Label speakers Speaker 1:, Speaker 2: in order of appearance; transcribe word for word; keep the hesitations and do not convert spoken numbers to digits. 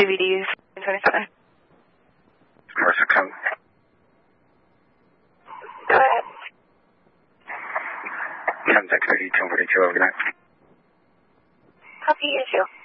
Speaker 1: V Ds twenty-seven.
Speaker 2: four six seven.
Speaker 1: Go ahead.
Speaker 2: ten six eighty two forty-two, over that.
Speaker 1: Copy issue.